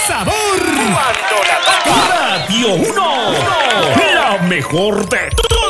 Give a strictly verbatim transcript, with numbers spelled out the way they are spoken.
sabor. Cuando la toca. Radio uno. La mejor de todo.